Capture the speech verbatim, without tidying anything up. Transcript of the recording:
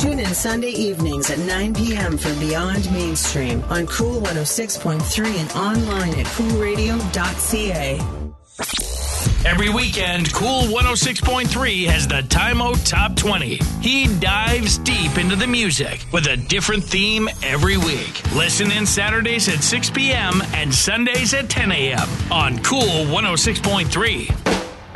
Tune in Sunday evenings at nine p.m. for Beyond Mainstream on Cool one oh six point three and online at cool radio dot c a. Every weekend, Cool one oh six point three has the Time-O Top twenty. He dives deep into the music with a different theme every week. Listen in Saturdays at six p.m. and Sundays at ten a.m. on Cool one oh six point three.